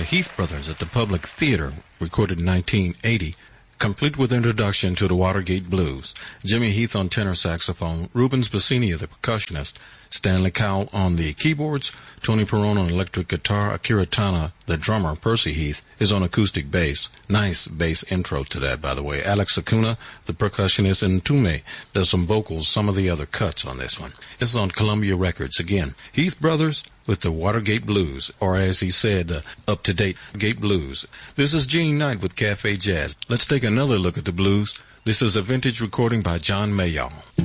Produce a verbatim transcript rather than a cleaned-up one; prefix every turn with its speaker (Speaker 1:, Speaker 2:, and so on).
Speaker 1: Heath Brothers at the Public Theater, recorded in nineteen eighty, complete with introduction to the Watergate Blues. Jimmy Heath on tenor saxophone, Rubens Bassinia, the percussionist, Stanley Cowell on the keyboards, Tony Perrone on electric guitar, Akira Tana, the drummer, Percy Heath, is on acoustic bass. Nice bass intro to that, by the way. Alex Acuna, the percussionist, and Tume does some vocals, some of the other cuts on this one. This is on Columbia Records. Again, Heath Brothers with the Watergate Blues, or as he said, uh, up-to-date Gate Blues. This is Gene Knight with Cafe Jazz. Let's take another look at the blues. This is a vintage recording by John Mayall.